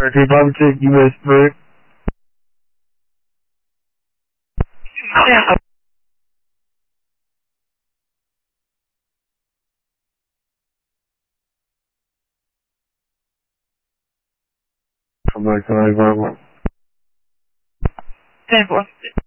Okay, Bob, take you missed break. Yeah. Come back to 951. 10-4.